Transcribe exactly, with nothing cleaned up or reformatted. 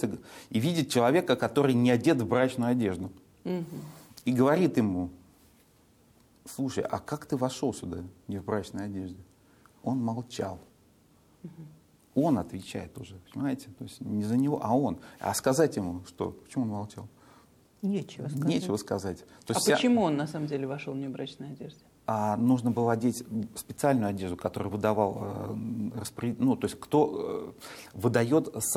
и, и видит человека, который не одет в брачную одежду. Угу. И говорит ему: слушай, а как ты вошел сюда не в брачной одежде? Он молчал. Угу. Он отвечает уже, понимаете? То есть не за него, а он. А сказать ему, что? Почему он молчал? Нечего сказать. Нечего сказать. То а есть почему вся... он на самом деле вошел в небрачной одежде? А нужно было одеть специальную одежду, которую выдавал, э, распоряд... ну, то есть кто э, выдает